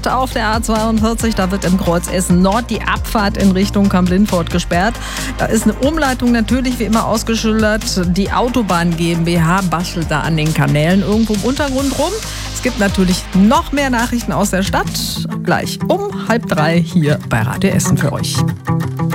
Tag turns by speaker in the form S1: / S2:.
S1: gemacht auf der A42. Da wird im Kreuz Essen Nord die Abfahrt in Richtung Kamp-Lindfort gesperrt. Da ist eine Umleitung natürlich wie immer ausgeschildert. Die Autobahn GmbH bastelt da an den Kanälen irgendwo im Untergrund rum. Es gibt natürlich noch mehr Nachrichten aus der Stadt. Gleich um 2:30 hier bei Radio Essen für euch.